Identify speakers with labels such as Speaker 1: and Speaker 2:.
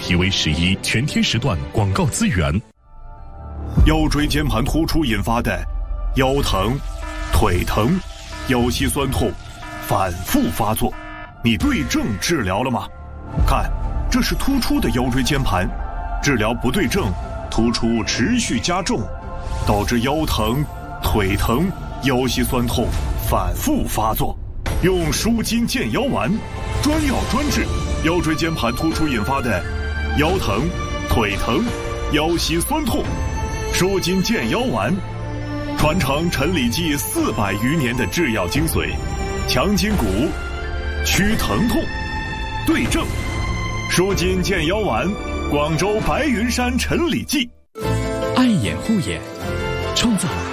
Speaker 1: TV11全天时段广告资源。
Speaker 2: 腰椎间盘突出引发的腰疼、腿疼、腰膝酸痛反复发作，你对症治疗了吗？看，这是突出的腰椎间盘，治疗不对症，突出持续加重，导致腰疼、腿疼、腰膝酸痛反复发作。用舒筋健腰丸，专药专治腰椎间盘突出引发的腰疼、腿疼、腰膝酸痛。舒筋健腰丸，传承陈李济400余年的制药精髓，强筋骨，祛疼痛，对症。舒筋健腰丸，广州白云山陈李济。
Speaker 1: 爱眼护眼，创造